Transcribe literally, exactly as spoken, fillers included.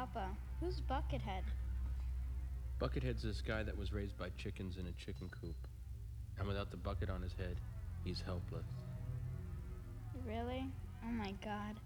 Papa, who's Buckethead? Buckethead's this guy that was raised by chickens in a chicken coop. And without the bucket on his head, he's helpless. Really? Oh my god.